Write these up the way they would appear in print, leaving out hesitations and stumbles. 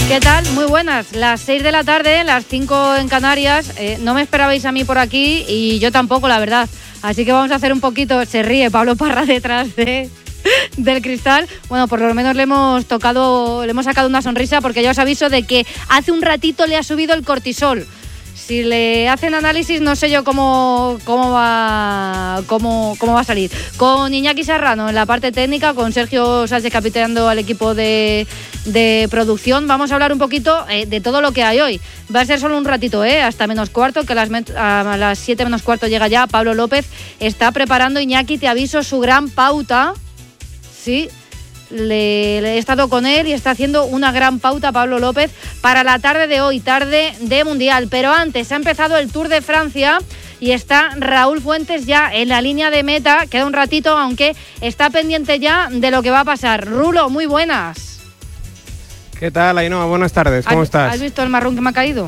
¿Qué tal? Muy buenas. Las 6 de la tarde, las 5 en Canarias. No me esperabais a mí por aquí y yo tampoco, la verdad. Así que vamos a hacer un poquito... Se ríe Pablo Parra detrás del cristal. Bueno, por lo menos le hemos sacado una sonrisa, porque ya os aviso de que hace un ratito le ha subido el cortisol. Si le hacen análisis, no sé yo cómo va a salir. Con Iñaki Serrano en la parte técnica, con Sergio Sánchez capitaneando al equipo de producción, vamos a hablar un poquito de todo lo que hay hoy. Va a ser solo un ratito, hasta menos cuarto, que a las 7 menos cuarto llega ya Pablo López. Está preparando, Iñaki, te aviso, su gran pauta. Sí, le he estado con él y está haciendo una gran pauta Pablo López para la tarde de hoy, tarde de Mundial. Pero antes ha empezado el Tour de Francia y está Raúl Fuentes ya en la línea de meta. Queda un ratito, aunque está pendiente ya de lo que va a pasar. Rulo, muy buenas. ¿Qué tal, Ainhoa? Buenas tardes, ¿cómo estás? ¿Has visto el marrón que me ha caído?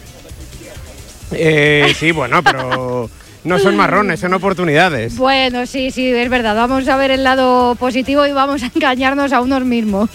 Sí, bueno, pero... No son marrones, son oportunidades. Bueno, sí, es verdad. Vamos a ver el lado positivo y vamos a engañarnos a unos mismos.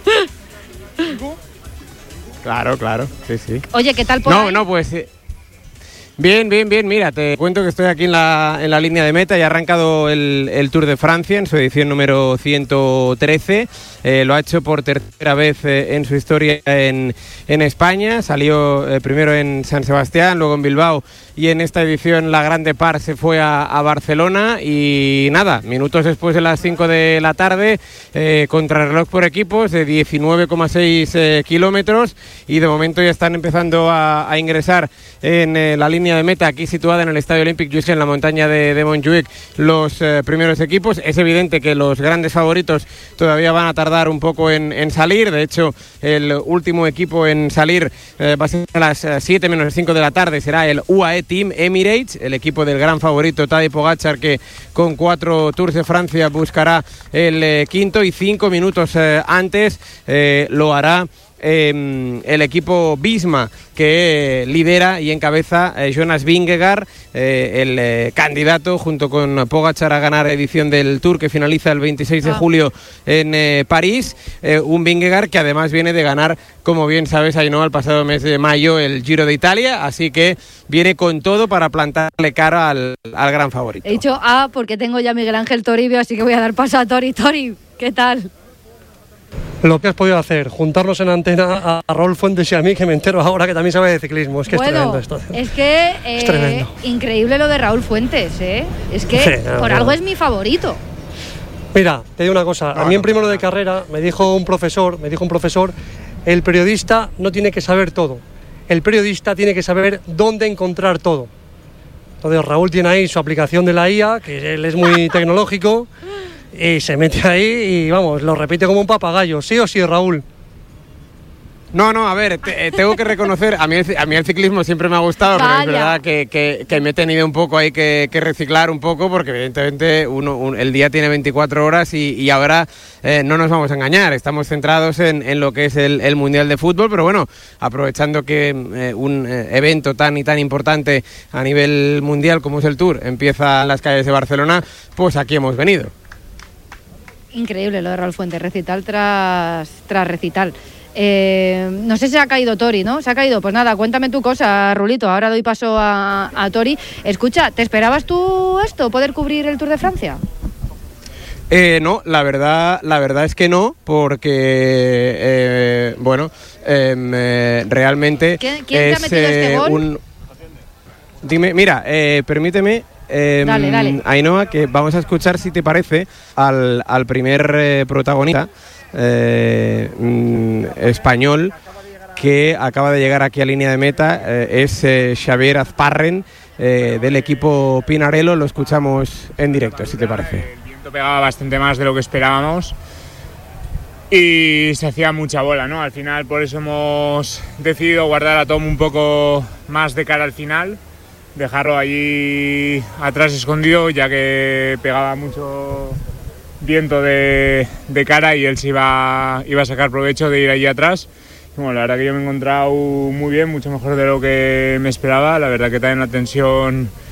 Claro, sí. Oye, ¿qué tal por ahí? No, pues... Bien. Mira, te cuento que estoy aquí en la línea de meta y ha arrancado el Tour de Francia en su edición número 113. Lo ha hecho por tercera vez en su historia en España. Salió primero en San Sebastián, luego en Bilbao, y en esta edición la Grande Par se fue a Barcelona. Y nada, minutos después de las 5 de la tarde, contrarreloj por equipos de 19,6 kilómetros, y de momento ya están empezando a ingresar en la línea de meta, aquí situada en el Estadio Olympique Jussieu, en la montaña de Montjuïc, los primeros equipos. Es evidente que los grandes favoritos todavía van a tardar un poco en salir. De hecho, el último equipo en salir va a ser a las 7 menos 5 de la tarde. Será el UAE Team Emirates, el equipo del gran favorito Tadej Pogačar, que con 4 Tours de Francia buscará el quinto, y 5 minutos antes lo hará el equipo Visma, que lidera y encabeza Jonas Vingegaard, el candidato junto con Pogačar a ganar edición del Tour, que finaliza el 26 de julio en París. Un Vingegaard que además viene de ganar, como bien sabes, Ainhoa, el pasado mes de mayo el Giro de Italia, así que viene con todo para plantarle cara al gran favorito. He dicho porque tengo ya a Miguel Ángel Toribio, así que voy a dar paso a Tori. Tori, ¿qué tal? Lo que has podido hacer, juntarnos en antena a Raúl Fuentes y a mí, que me entero ahora que también sabe de ciclismo. Es que es tremendo esto. Es que es tremendo. Increíble lo de Raúl Fuentes, Es que sí, algo es mi favorito. Mira, te digo una cosa. A mí en primero de carrera me dijo un profesor, el periodista no tiene que saber todo. El periodista tiene que saber dónde encontrar todo. Entonces Raúl tiene ahí su aplicación de la IA, que él es muy tecnológico, y se mete ahí y vamos, lo repite como un papagayo. ¿Sí o sí, Raúl? No, a ver, tengo que reconocer, a mí el ciclismo siempre me ha gustado, pero es verdad que me he tenido un poco ahí que reciclar un poco, porque evidentemente el día tiene 24 horas y ahora no nos vamos a engañar, estamos centrados en lo que es el Mundial de Fútbol, pero bueno, aprovechando que un evento tan importante a nivel mundial como es el Tour empieza en las calles de Barcelona, pues aquí hemos venido. Increíble lo de Raúl Fuentes, recital tras recital. No sé si ha caído Tori, ¿no? ¿Se ha caído? Pues nada, cuéntame tu cosa, Rulito. Ahora doy paso a Tori. Escucha, ¿te esperabas tú esto, poder cubrir el Tour de Francia? No, la verdad es que no, porque realmente ¿Quién te ha metido este gol? Dime, mira, permíteme. Dale. Ainhoa, que vamos a escuchar, si te parece, al primer protagonista español que acaba de llegar aquí a línea de meta. Es Xavier Azparren, del equipo Pinarello. Lo escuchamos en directo, si te parece. El viento pegaba bastante más de lo que esperábamos y se hacía mucha bola, ¿no? Al final, por eso hemos decidido guardar a Tom un poco más de cara al final, dejarlo allí atrás escondido, ya que pegaba mucho viento de cara y él se iba a sacar provecho de ir allí atrás. Y bueno, la verdad que yo me he encontrado muy bien, mucho mejor de lo que me esperaba. La verdad que también la tensión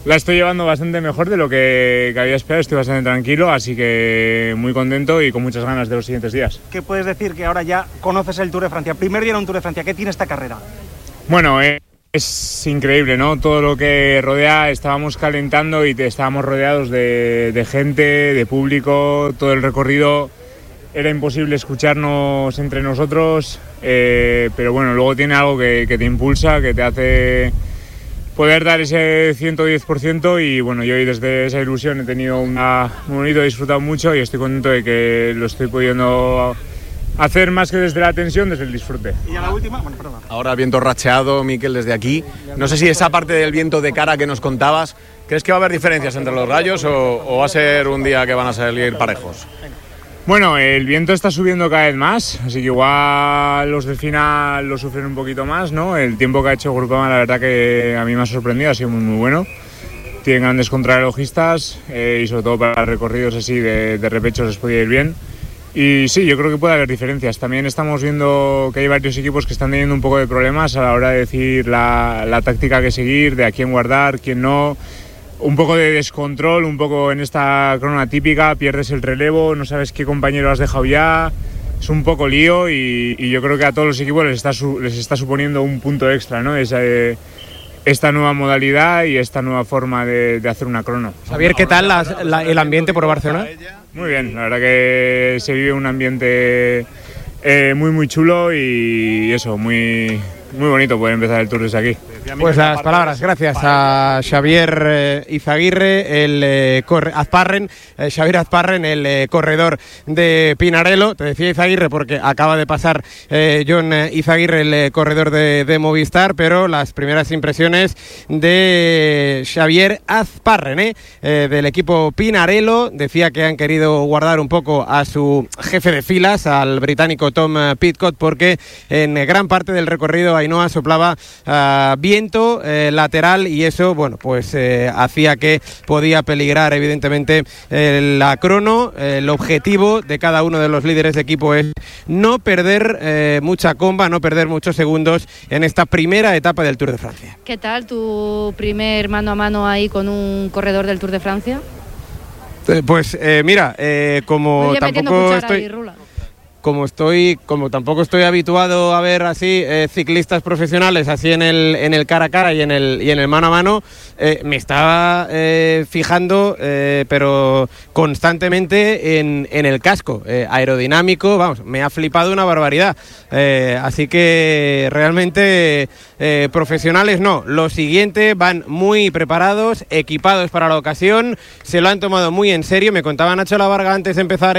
La estoy llevando bastante mejor de lo que había esperado, estoy bastante tranquilo, así que muy contento y con muchas ganas de los siguientes días. ¿Qué puedes decir que ahora ya conoces el Tour de Francia? Primer día en un Tour de Francia, ¿qué tiene esta carrera? Bueno, es increíble, ¿no? Todo lo que rodea, estábamos calentando y estábamos rodeados de gente, de público, todo el recorrido era imposible escucharnos entre nosotros, pero bueno, luego tiene algo que te impulsa, que te hace poder dar ese 110% y bueno, yo hoy desde esa ilusión he tenido muy bonito, he disfrutado mucho y estoy contento de que lo estoy pudiendo hacer más que desde la tensión, desde el disfrute. Y a la última, bueno, perdón. Ahora viento racheado, Mikel, desde aquí. No sé si esa parte del viento de cara que nos contabas, ¿crees que va a haber diferencias entre los rayos o va a ser un día que van a salir parejos? Bueno, el viento está subiendo cada vez más, así que igual los del final lo sufren un poquito más, ¿no? El tiempo que ha hecho Groupama, la verdad que a mí me ha sorprendido, ha sido muy, muy bueno. Tienen grandes contrarrelogistas y sobre todo para recorridos así de repecho les podía ir bien. Y sí, yo creo que puede haber diferencias. También estamos viendo que hay varios equipos que están teniendo un poco de problemas a la hora de decir la táctica que seguir, de a quién guardar, quién no. Un poco de descontrol, un poco en esta crono típica, pierdes el relevo, no sabes qué compañero has dejado ya, es un poco lío y yo creo que a todos los equipos les está suponiendo un punto extra, ¿no? Esta nueva modalidad y esta nueva forma de hacer una crono. Javier, ¿qué tal el ambiente por Barcelona? Muy bien, la verdad que se vive un ambiente muy muy chulo y eso, muy bonito poder empezar el Tour desde aquí. Pues las palabras, gracias a Xavier Izaguirre, Xavier Azparren, el corredor de Pinarello. Te decía Izaguirre porque acaba de pasar Jon Izaguirre, el corredor de Movistar, pero las primeras impresiones de Xavier Azparren, del equipo Pinarello. Decía que han querido guardar un poco a su jefe de filas, al británico Tom Pidcock, porque en gran parte del recorrido Ainhoa soplaba viento lateral y eso, bueno, pues hacía que podía peligrar evidentemente la crono. El objetivo de cada uno de los líderes de equipo es no perder mucha comba, no perder muchos segundos en esta primera etapa del Tour de Francia. ¿Qué tal tu primer mano a mano ahí con un corredor del Tour de Francia? Pues mira, como tampoco estoy... Como tampoco estoy habituado a ver así ciclistas profesionales así en el cara a cara y en el mano a mano, me estaba fijando pero constantemente en el casco aerodinámico. Vamos, me ha flipado una barbaridad, así que realmente profesionales no. Lo siguiente, van muy preparados, equipados para la ocasión, se lo han tomado muy en serio. Me contaba Nacho Lavarga antes de empezar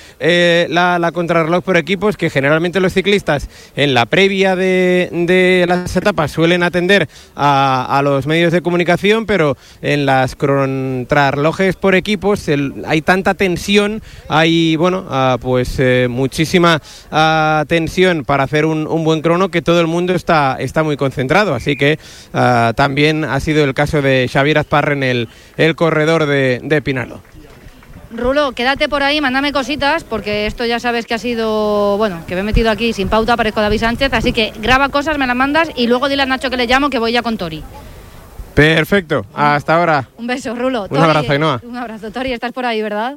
la contrarreloj por equipos que generalmente los ciclistas en la previa de las etapas suelen atender a los medios de comunicación, pero en las contrarrelojes por equipos hay tanta tensión, hay pues muchísima tensión para hacer un buen crono, que todo el mundo está muy concentrado, así que también ha sido el caso de Xavier Azparren, el corredor de Pinarello. Rulo, quédate por ahí, mándame cositas, porque esto ya sabes que ha sido, que me he metido aquí sin pauta, parezco David Sánchez, así que graba cosas, me las mandas y luego dile a Nacho que le llamo, que voy ya con Tori. Perfecto, hasta ahora. Un beso, Rulo. Un abrazo, Ainhoa. Un abrazo, Tori, estás por ahí, ¿verdad?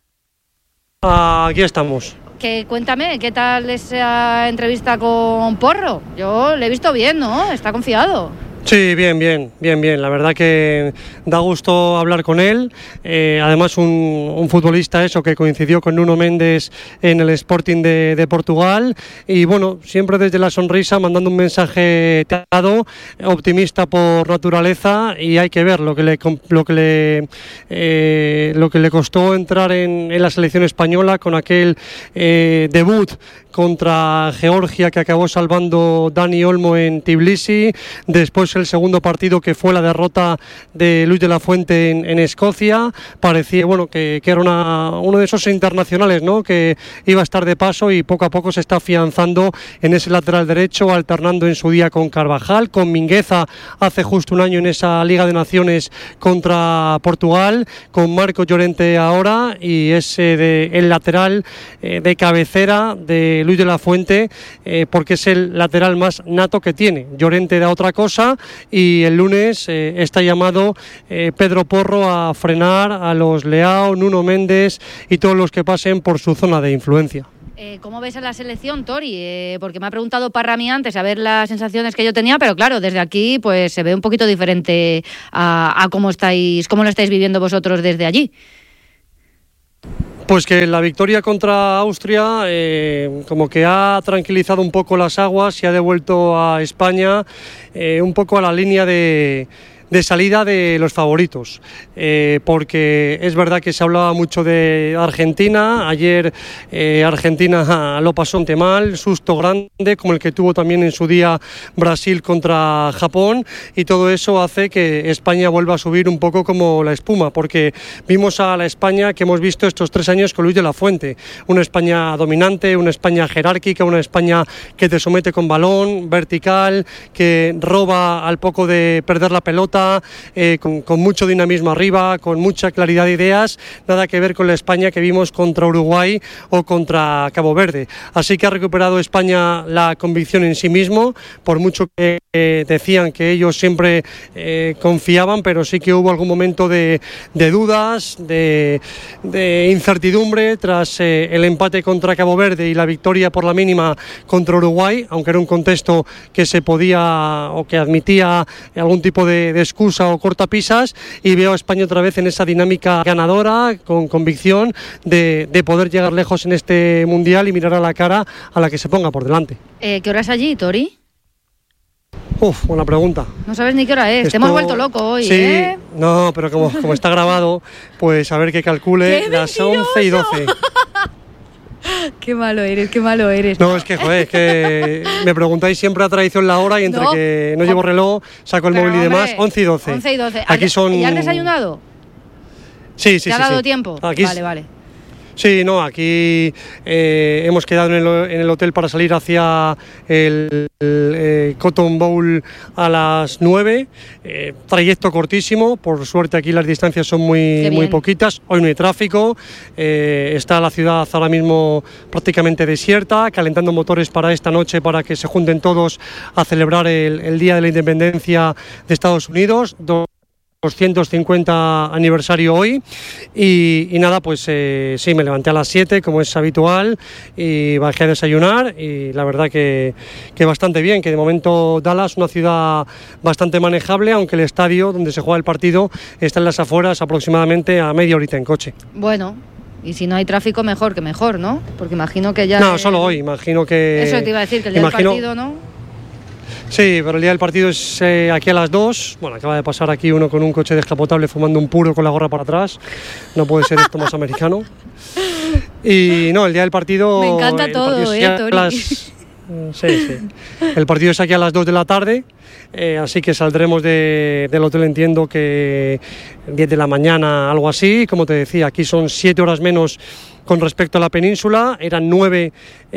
Aquí estamos. Cuéntame, ¿qué tal esa entrevista con Porro? Yo le he visto bien, ¿no? Está confiado. Sí, bien. La verdad que da gusto hablar con él. Además, un futbolista que coincidió con Nuno Mendes en el Sporting de Portugal. Y bueno, siempre desde la sonrisa, mandando un mensaje dado, optimista por naturaleza. Y hay que ver lo que le costó entrar en la selección española con aquel debut contra Georgia que acabó salvando Dani Olmo en Tbilisi. Después el segundo partido, que fue la derrota de Luis de la Fuente en Escocia. Parecía que era uno de esos internacionales, ¿no?, que iba a estar de paso, y poco a poco se está afianzando en ese lateral derecho, alternando en su día con Carvajal, con Mingueza hace justo un año en esa Liga de Naciones contra Portugal, con Marco Llorente ahora, y es el lateral de cabecera de Luis de la Fuente, porque es el lateral más nato que tiene. Llorente da otra cosa, y el lunes está llamado Pedro Porro a frenar a los Leao, Nuno Méndez y todos los que pasen por su zona de influencia. ¿Cómo ves a la selección, Tori? Porque me ha preguntado Parra a mí antes a ver las sensaciones que yo tenía, pero claro, desde aquí pues se ve un poquito diferente a cómo lo estáis viviendo vosotros desde allí. Pues que la victoria contra Austria como que ha tranquilizado un poco las aguas y ha devuelto a España un poco a la línea de salida de los favoritos, porque es verdad que se hablaba mucho de Argentina. Ayer Argentina lo pasó ante mal, susto grande como el que tuvo también en su día Brasil contra Japón, y todo eso hace que España vuelva a subir un poco como la espuma, porque vimos a la España que hemos visto estos 3 años con Luis de la Fuente, una España dominante, una España jerárquica, una España que te somete con balón, vertical, que roba al poco de perder la pelota, con mucho dinamismo arriba, con mucha claridad de ideas, nada que ver con la España que vimos contra Uruguay o contra Cabo Verde. Así que ha recuperado España la convicción en sí mismo, por mucho que decían que ellos siempre confiaban, pero sí que hubo algún momento de dudas, de incertidumbre tras el empate contra Cabo Verde y la victoria por la mínima contra Uruguay, aunque era un contexto que se podía o que admitía algún tipo de excusa o cortapisas, y veo a España otra vez en esa dinámica ganadora, con convicción de poder llegar lejos en este Mundial y mirar a la cara a la que se ponga por delante. ¿Qué hora es allí, Tori? Buena pregunta. No sabes ni qué hora es. Te hemos vuelto loco hoy, sí, ¿eh? No, pero como está grabado, pues a ver que calcule. ¡Qué las mentiroso! 11:12. Qué malo eres, qué malo eres. No, es que me preguntáis siempre a tradición la hora y entre que no llevo reloj, saco el móvil y demás, 11:12. 11:12. Aquí son... ¿Ya has desayunado? Sí. ¿Te ha dado tiempo? Aquí... Vale. Sí, no, aquí hemos quedado en el hotel para salir hacia el Cotton Bowl a las 9, trayecto cortísimo, por suerte aquí las distancias son muy poquitas, hoy no hay tráfico, está la ciudad ahora mismo prácticamente desierta, calentando motores para esta noche para que se junten todos a celebrar el Día de la Independencia de Estados Unidos, 250 aniversario hoy, y nada, pues sí, me levanté a las 7 como es habitual y bajé a desayunar, y la verdad que bastante bien, que de momento Dallas, una ciudad bastante manejable, aunque el estadio donde se juega el partido está en las afueras, aproximadamente a media horita en coche. Bueno, y si no hay tráfico, mejor que mejor, ¿no? Porque imagino que ya... No, solo hoy, imagino que... Eso te iba a decir, que el día del partido, ¿no? Sí, pero el día del partido es aquí a las 2. Bueno, acaba de pasar aquí uno con un coche descapotable fumando un puro con la gorra para atrás. No puede ser esto más americano. Y no, el día del partido... Me encanta todo, Tori. Sí. El partido es aquí a las 2 de la tarde, así que saldremos del hotel, entiendo que 10 de la mañana, algo así. Como te decía, aquí son 7 horas menos con respecto a la península. Eran 9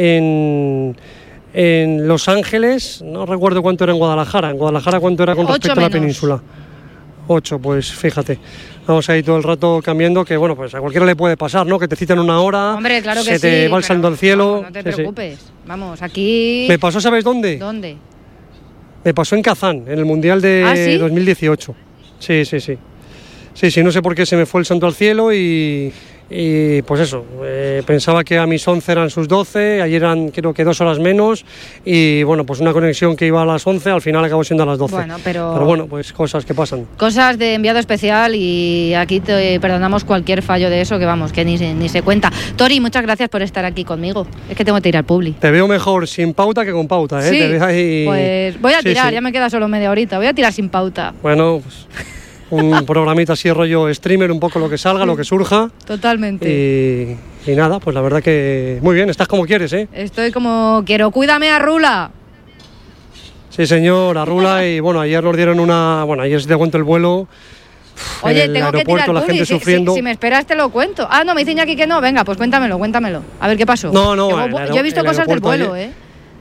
en Los Ángeles, no recuerdo cuánto era en Guadalajara. ¿En Guadalajara cuánto era con respecto a la península? 8, pues fíjate. Vamos ahí todo el rato cambiando, que bueno, pues a cualquiera le puede pasar, ¿no? Que te citan una hora, hombre, claro que se te va el saldo al cielo. No te preocupes. Vamos, aquí... Me pasó, ¿sabes dónde? ¿Dónde? Me pasó en Kazán, en el Mundial de 2018. Sí. Sí, no sé por qué se me fue el santo al cielo y pues eso, pensaba que a mis 11 eran sus 12, ayer eran creo que 2 horas menos, y bueno, pues una conexión que iba a las 11 al final acabó siendo a las 12. Bueno, pero bueno, pues cosas que pasan. Cosas de enviado especial, y aquí te perdonamos cualquier fallo de eso, que vamos, que ni se cuenta. Tori, muchas gracias por estar aquí conmigo. Es que tengo que ir al publi. Te veo mejor sin pauta que con pauta, ¿eh? Sí, te veo ahí... pues voy a tirar, sí. Ya me queda solo media horita, voy a tirar sin pauta. Bueno, pues... un programita así rollo streamer, un poco lo que salga, lo que surja. Totalmente. Y nada, pues la verdad que muy bien, estás como quieres, ¿eh? Estoy como quiero. Cuídame a Rula. Sí, señor, a Rula. Y bueno, ayer nos dieron ayer se te cuento el vuelo. Oye, en el tengo que tirar la gente sufriendo. Si me esperas te lo cuento. Ah, no, me dicen aquí que no. Venga, pues cuéntamelo. A ver qué pasó. No. Yo he visto cosas del vuelo, ayer,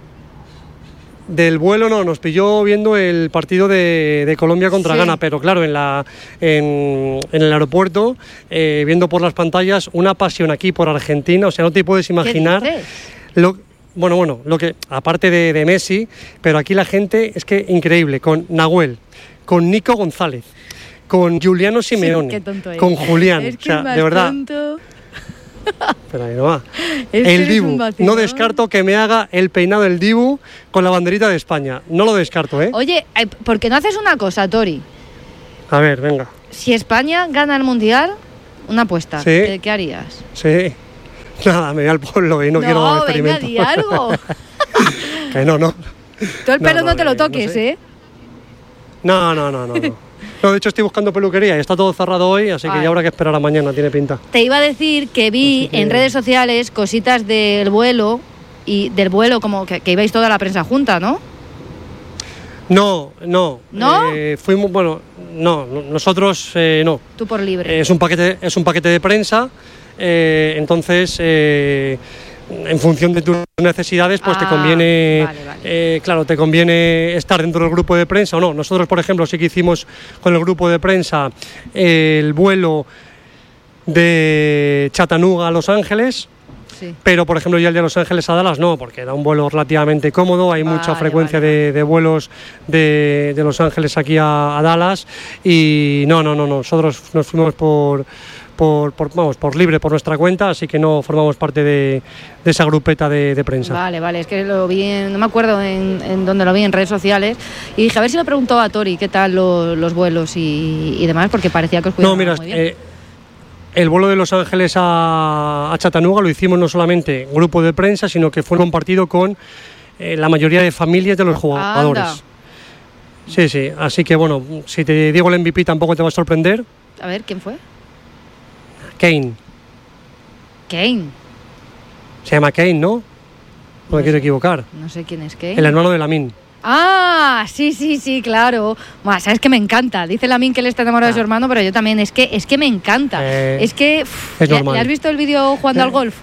Del vuelo no, nos pilló viendo el partido de Colombia contra Ghana, pero claro, en el aeropuerto, viendo por las pantallas, una pasión aquí por Argentina, o sea, no te puedes imaginar. Bueno, lo que aparte de Messi, pero aquí la gente es que increíble, con Nahuel, con Nico González, con Giuliano Simeone, qué tonto con Julián, es que o sea, de verdad. Tonto. Pero ahí no va. Es El Dibu, no descarto que me haga el peinado del Dibu con la banderita de España, no lo descarto, ¿eh? Oye, ¿por qué no haces una cosa, Tori? A ver, venga. Si España gana el Mundial, una apuesta, Sí. ¿qué harías? Sí. Nada, me voy al pueblo y no quiero experimento. No, venga, di algo. Que no. Tú el pelo no te lo toques, no sé. ¿eh? No. No, de hecho estoy buscando peluquería y está todo cerrado hoy, así que ya habrá que esperar a mañana, tiene pinta. Te iba a decir que vi en redes sociales cositas del vuelo como que ibais toda la prensa junta, ¿no? No. ¿No? Fuimos, no, nosotros no. Tú por libre. Es un paquete de prensa, entonces en función de tus necesidades, pues te conviene, vale. claro, te conviene estar dentro del grupo de prensa o no. Nosotros, por ejemplo, sí que hicimos con el grupo de prensa el vuelo de Chattanooga a Los Ángeles. Sí. Pero, por ejemplo, ya el de Los Ángeles a Dallas no, porque era un vuelo relativamente cómodo, hay mucha frecuencia de vuelos de Los Ángeles aquí a Dallas y no, nosotros nos fuimos por libre, por nuestra cuenta, así que no formamos parte de esa grupeta de prensa. Vale, es que lo vi no me acuerdo en dónde lo vi, en redes sociales, y dije, a ver si le preguntó a Tori qué tal los vuelos y demás, porque parecía que os cuidaban muy bien. El vuelo de Los Ángeles a Chattanooga lo hicimos no solamente grupo de prensa, sino que fue compartido con la mayoría de familias de los jugadores. Anda. Sí, así que bueno, si te digo el MVP tampoco te va a sorprender. A ver, ¿quién fue? Kane. Se llama Kane, ¿no? No me quiero equivocar. No sé quién es Kane. El hermano de Lamine. Ah, sí, claro. Bueno, sabes que me encanta. Dice Lamine que él está enamorado de su hermano, pero yo también. Es que me encanta. Es que... es normal. ¿Le has visto el vídeo jugando al golf?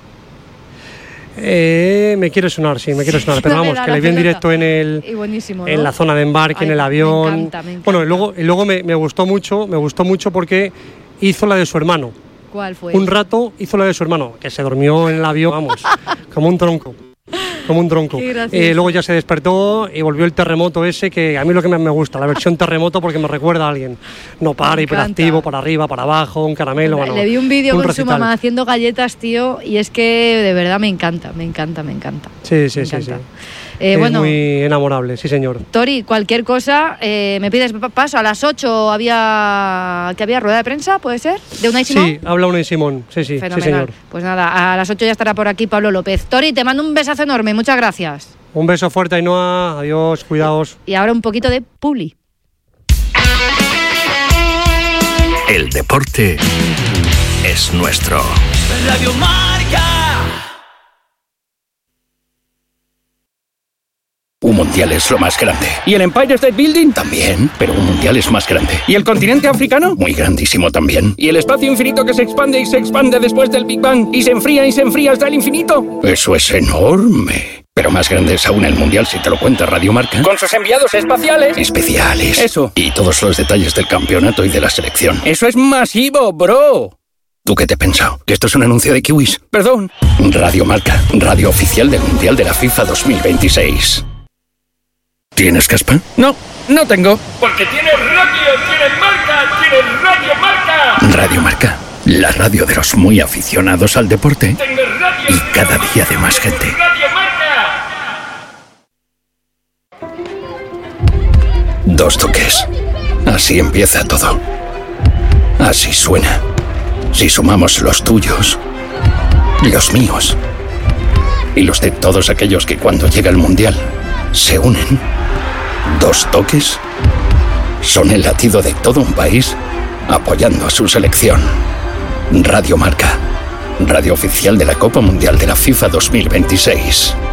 Me quiere sonar, pero vamos, que le vi en directo y buenísimo, ¿no? en la zona de embarque, en el avión. Me encanta. Bueno, y luego me gustó mucho porque hizo la de su hermano. ¿Cuál fue? Un rato hizo la de su hermano, que se durmió en el avión, vamos, como un tronco. Luego ya se despertó y volvió el terremoto ese, que a mí lo que me gusta, la versión terremoto, porque me recuerda a alguien. No para, hiperactivo, para arriba, para abajo, un caramelo. Bueno, le vi un vídeo con recital. Su mamá haciendo galletas, tío, y es que de verdad me encanta. Sí. Bueno, muy enamorable, sí señor. Tori, cualquier cosa, me pides paso. A las 8 había rueda de prensa, ¿puede ser? ¿De Unai Simón? Sí, habla Unai Simón, sí, fenomenal. Sí señor. Pues nada, a las 8 ya estará por aquí Pablo López. Tori, te mando un besazo enorme, muchas gracias. Un beso fuerte, Ainhoa, adiós, cuidaos. Y ahora un poquito de publi. El deporte es nuestro. Radio Marca. Un mundial es lo más grande. ¿Y el Empire State Building? También, pero un mundial es más grande. ¿Y el continente africano? Muy grandísimo también. ¿Y el espacio infinito que se expande y se expande después del Big Bang y se enfría hasta el infinito? Eso es enorme. Pero más grande es aún el mundial si te lo cuenta Radio Marca. Con sus enviados espaciales. Especiales. Eso. Y todos los detalles del campeonato y de la selección. Eso es masivo, bro. ¿Tú qué te has pensado? ¿Que esto es un anuncio de Kiwis? Perdón. Radio Marca, radio oficial del Mundial de la FIFA 2026. ¿Tienes caspa? No tengo. Porque tienes radio, tienes marca, tienes Radio Marca. Radio Marca, la radio de los muy aficionados al deporte. Y cada día de más gente. Radio Marca. 2 toques. Así empieza todo. Así suena. Si sumamos los tuyos, los míos y los de todos aquellos que cuando llega el Mundial se unen. 2 toques son el latido de todo un país apoyando a su selección. Radio Marca, radio oficial de la Copa Mundial de la FIFA 2026.